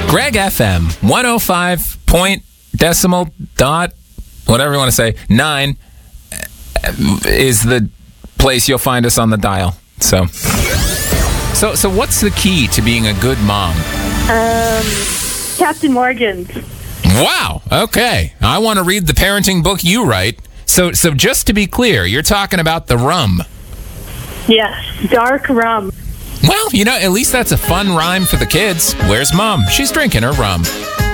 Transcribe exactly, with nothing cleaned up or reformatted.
Greg F M, one oh five point decimal dot, whatever you want to say, nine is the place you'll find us on the dial. So, so, so what's the key to being a good mom? Um, Captain Morgan's. Wow. Okay. I want to read the parenting book you write. So, so just to be clear, you're talking about the rum. Yes, dark rum. Well, you know, at least that's a fun rhyme for the kids. Where's Mom? She's drinking her rum.